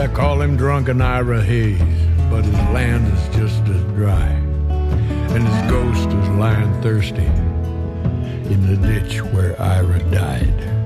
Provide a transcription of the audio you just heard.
I call him drunken Ira Hayes, but his land is just as dry, and his ghost is lying thirsty in the ditch where Ira died.